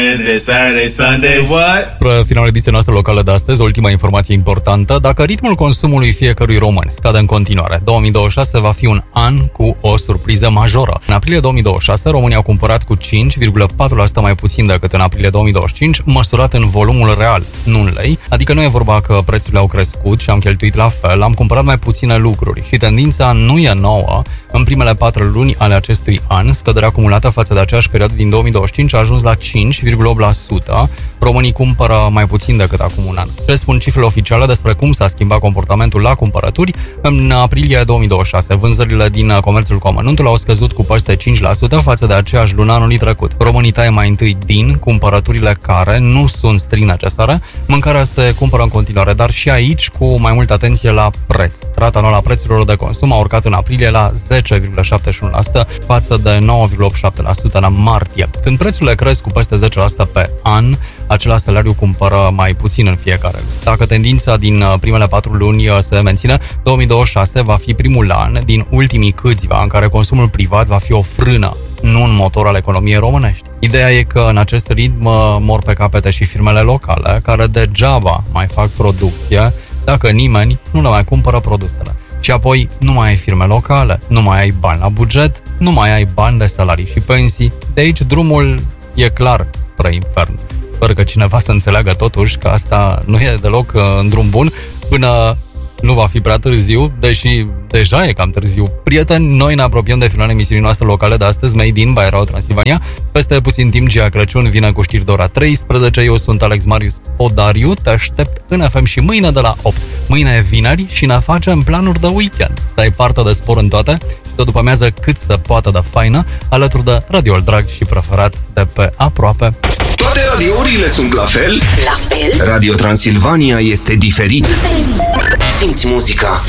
Saturday, Sunday, what? Finalul ediției noastre locale de astăzi, ultima informație importantă. Dacă ritmul consumului fiecărui român scade în continuare, 2026 va fi un an cu o surpriză majoră. În aprilie 2026, România a cumpărat cu 5,4% mai puțin decât în aprilie 2025, măsurat în volumul real, nu în lei. Adică nu e vorba că prețurile au crescut și am cheltuit la fel, am cumpărat mai puține lucruri. Și tendința nu e nouă. În primele 4 luni ale acestui an, scăderea acumulată față de aceeași perioadă din 2025 a ajuns la 5,8%. Românii cumpără mai puțin decât acum un an. Ce spun cifrele oficiale despre cum s-a schimbat comportamentul la cumpărături? În aprilie 2026, vânzările din comerțul cu amănuntul au scăzut cu peste 5% față de aceeași lună anului trecut. Românii taie mai întâi din cumpărăturile care nu sunt strict necesare. Mâncarea se cumpără în continuare, dar și aici cu mai multă atenție la preț. Rata anuală a prețurilor de consum a urcat în aprilie la 10,71% față de 9,8% în martie. Când prețurile cresc cu peste 10% pe an, același salariu cumpără mai puțin în fiecare lună. Dacă tendința din primele 4 luni se menține, 2026 va fi primul an din ultimii câțiva în care consumul privat va fi o frână, nu un motor al economiei românești. Ideea e că în acest ritm mor pe capete și firmele locale, care degeaba mai fac producție dacă nimeni nu le mai cumpără produsele. Și apoi nu mai ai firme locale, nu mai ai bani la buget, nu mai ai bani de salarii și pensii. De aici drumul e clar spre infern. Sper că cineva să înțeleagă totuși că asta nu e deloc în drum bun până nu va fi prea târziu, deși deja e cam târziu. Prieteni, noi ne apropiem de finalul emisiunii noastre locale de astăzi, Made in by Radio Transilvania. Peste puțin timp, Gia Crăciun vine cu știri de ora 13. Eu sunt Alex Marius Podariu, te aștept în FM și mâine de la 8. Mâine e vineri și ne facem planuri de weekend. Să ai parte de spor în toate și de după amiază cât se poate de faină, alături de radioul drag și preferat de pe aproape. Toate radiourile sunt la fel? La fel? Radio Transilvania este diferit. Simți muzica.